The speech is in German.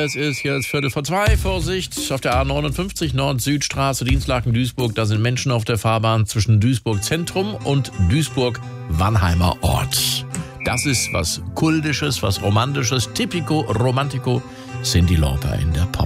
Es ist jetzt 1:45. Vorsicht, auf der A59 Nord-Süd-Straße, Dinslaken-Duisburg. Da sind Menschen auf der Fahrbahn zwischen Duisburg-Zentrum und Duisburg-Wannheimer Ort. Das ist was Kultisches, was Romantisches. Typico Romantico, Cyndi Lauper in der Pop.